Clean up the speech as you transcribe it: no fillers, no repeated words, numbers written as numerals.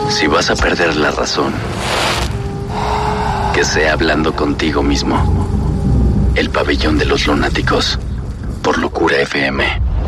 Si vas a perder la razón, que sea hablando contigo mismo. El pabellón de los lunáticos, por Locura FM.